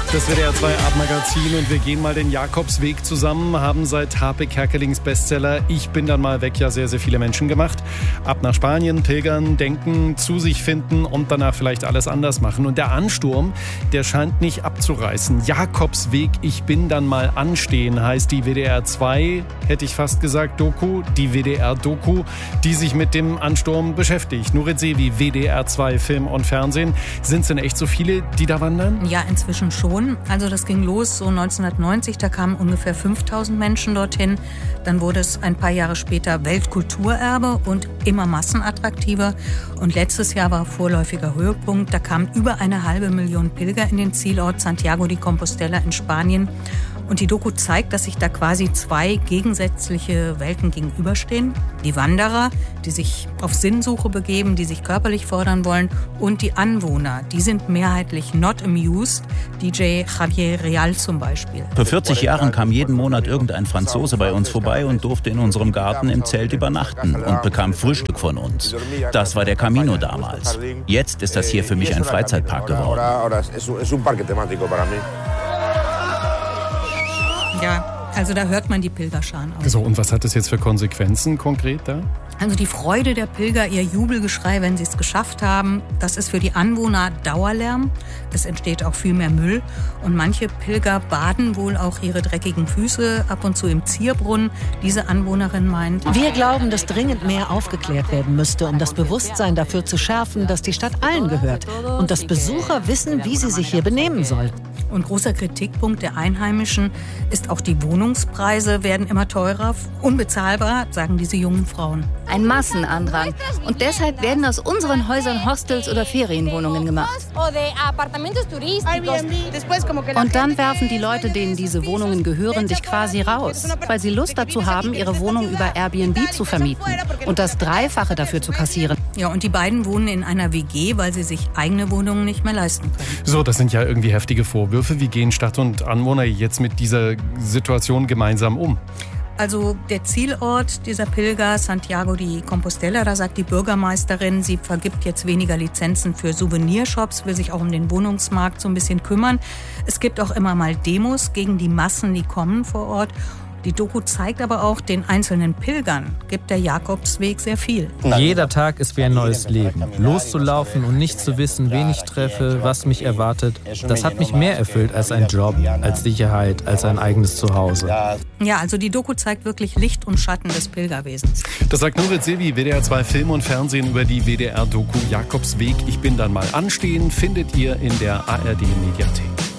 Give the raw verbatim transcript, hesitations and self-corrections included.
Das W D R zwei Abendmagazin und wir gehen mal den Jakobsweg zusammen, haben seit Harpe Kerkelings Bestseller Ich bin dann mal weg ja sehr, sehr viele Menschen gemacht. Ab nach Spanien, pilgern, denken, zu sich finden und danach vielleicht alles anders machen. Und der Ansturm, der scheint nicht abzureißen. Jakobsweg Ich bin dann mal anstehen heißt die W D R zwei, hätte ich fast gesagt, Doku, die W D R-Doku, die sich mit dem Ansturm beschäftigt. Nurit Sevi, W D R zwei Film und Fernsehen. Sind es denn echt so viele, die da wandern? Ja, inzwischen schon. Also das ging los so neunzehnhundertneunzig, da kamen ungefähr fünftausend Menschen dorthin. Dann wurde es ein paar Jahre später Weltkulturerbe und immer massenattraktiver. Und letztes Jahr war vorläufiger Höhepunkt. Da kamen über eine halbe Million Pilger in den Zielort Santiago de Compostela in Spanien. Und die Doku zeigt, dass sich da quasi zwei gegensätzliche Welten gegenüberstehen. Die Wanderer, die sich auf Sinnsuche begeben, die sich körperlich fordern wollen. Und die Anwohner, die sind mehrheitlich not amused. D J Javier Real zum Beispiel. Vor vierzig Jahren kam jeden Monat irgendein Franzose bei uns vorbei und durfte in unserem Garten im Zelt übernachten und bekam Frühstück von uns. Das war der Camino damals. Jetzt ist das hier für mich ein Freizeitpark geworden. Ja, also da hört man die Pilgerscharen auch. So, und was hat das jetzt für Konsequenzen konkret da? Also die Freude der Pilger, ihr Jubelgeschrei, wenn sie es geschafft haben, das ist für die Anwohner Dauerlärm. Es entsteht auch viel mehr Müll. Und manche Pilger baden wohl auch ihre dreckigen Füße ab und zu im Zierbrunnen. Diese Anwohnerin meint: Wir glauben, dass dringend mehr aufgeklärt werden müsste, um das Bewusstsein dafür zu schärfen, dass die Stadt allen gehört und dass Besucher wissen, wie sie sich hier benehmen sollten. Und großer Kritikpunkt der Einheimischen ist auch, die Wohnungspreise werden immer teurer, unbezahlbar, sagen diese jungen Frauen. Ein Massenandrang. Und deshalb werden aus unseren Häusern Hostels oder Ferienwohnungen gemacht. Und dann werfen die Leute, denen diese Wohnungen gehören, dich quasi raus, weil sie Lust dazu haben, ihre Wohnung über Airbnb zu vermieten und das Dreifache dafür zu kassieren. Ja, und die beiden wohnen in einer W G, weil sie sich eigene Wohnungen nicht mehr leisten können. So, das sind ja irgendwie heftige Vorwürfe. Wie gehen Stadt und Anwohner jetzt mit dieser Situation gemeinsam um? Also der Zielort dieser Pilger, Santiago de Compostela, da sagt die Bürgermeisterin, sie vergibt jetzt weniger Lizenzen für Souvenirshops, will sich auch um den Wohnungsmarkt so ein bisschen kümmern. Es gibt auch immer mal Demos gegen die Massen, die kommen vor Ort. Die Doku zeigt aber auch, den einzelnen Pilgern gibt der Jakobsweg sehr viel. Jeder Tag ist wie ein neues Leben. Loszulaufen und nicht zu wissen, wen ich treffe, was mich erwartet, das hat mich mehr erfüllt als ein Job, als Sicherheit, als ein eigenes Zuhause. Ja, also die Doku zeigt wirklich Licht und Schatten des Pilgerwesens. Das sagt Nurit Sevi, W D R zwei Film und Fernsehen über die W D R-Doku Jakobsweg. Ich bin dann mal anstehen, findet ihr in der A R D-Mediathek.